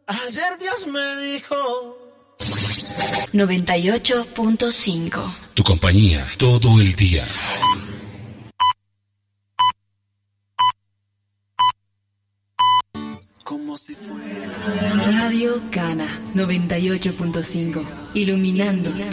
Ayer Dios me dijo 98.5. Tu compañía todo el día. como si fuera Radio Cana 98.5. Iluminando